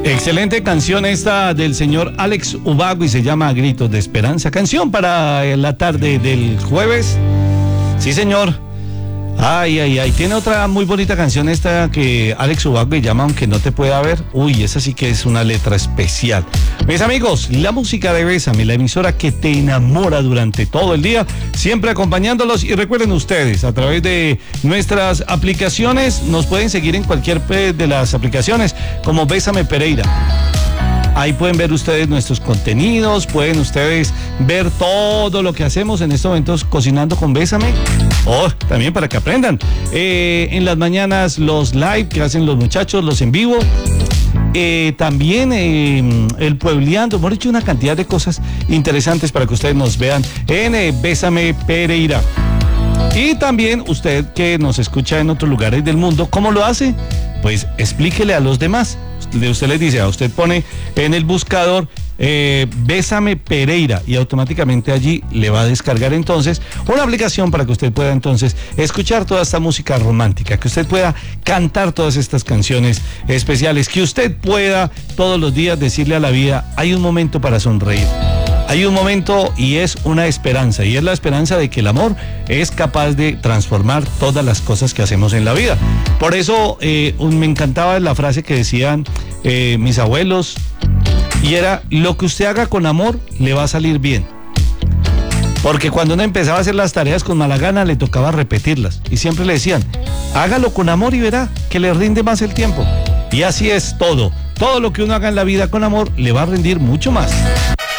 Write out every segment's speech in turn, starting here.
Excelente canción esta del señor Alex Ubago y se llama Gritos de Esperanza. Canción para la tarde del jueves. Sí, señor. Ay, ay, ay. Tiene otra muy bonita canción esta que Alex Ubago llama Aunque no te pueda ver. Uy, esa sí que es una letra especial. Mis amigos, la música de Bésame, la emisora que te enamora durante todo el día, siempre acompañándolos. Y recuerden ustedes, a través de nuestras aplicaciones, nos pueden seguir en cualquier de las aplicaciones como Bésame Pereira. Ahí pueden ver ustedes nuestros contenidos, pueden ustedes ver todo lo que hacemos en estos momentos cocinando con Bésame. También para que aprendan. En las mañanas los live que hacen los muchachos, los en vivo. También el puebleando, hemos hecho una cantidad de cosas interesantes para que ustedes nos vean en Bésame Pereira. Y también usted que nos escucha en otros lugares del mundo, ¿cómo lo hace? Pues explíquele a los demás. Usted les dice, usted pone en el buscador Bésame Pereira y automáticamente allí le va a descargar entonces una aplicación para que usted pueda entonces escuchar toda esta música romántica, que usted pueda cantar todas estas canciones especiales, que usted pueda todos los días decirle a la vida, hay un momento para sonreír. Hay un momento y es una esperanza, y es la esperanza de que el amor es capaz de transformar todas las cosas que hacemos en la vida. Por eso me encantaba la frase que decían mis abuelos, y era, lo que usted haga con amor le va a salir bien. Porque cuando uno empezaba a hacer las tareas con mala gana, le tocaba repetirlas, y siempre le decían, hágalo con amor y verá que le rinde más el tiempo. Y así es todo lo que uno haga en la vida con amor le va a rendir mucho más.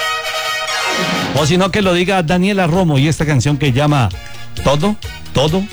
O si no, que lo diga Daniela Romo y esta canción que llama Todo